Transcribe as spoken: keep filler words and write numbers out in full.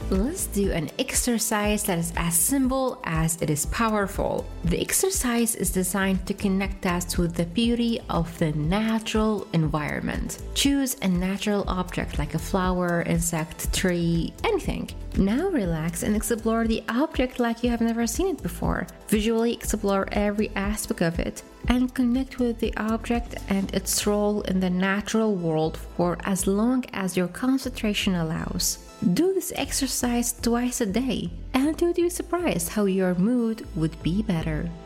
Let's do an exercise that is as simple as it is powerful. The exercise is designed to connect us with the beauty of the natural environment. Choose a natural object like a flower, insect, tree, anything. Now relax and explore the object like you have never seen it before. Visually explore every aspect of it and connect with the object and its role in the natural world for as long as your concentration allows. Do this exercise twice a day, and you'd be surprised how your mood would be better.